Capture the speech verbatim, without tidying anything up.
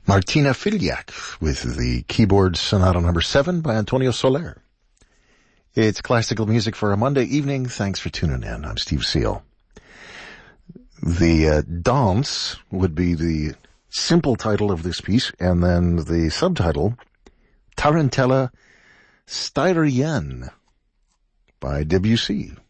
Martina Filiak with the keyboard sonata number seven by Antonio Soler. It's classical music for a Monday evening. Thanks for tuning in. I'm Steve Seal. The uh, dance would be the simple title of this piece, and then the subtitle, Tarantella Styrienne by Debussy.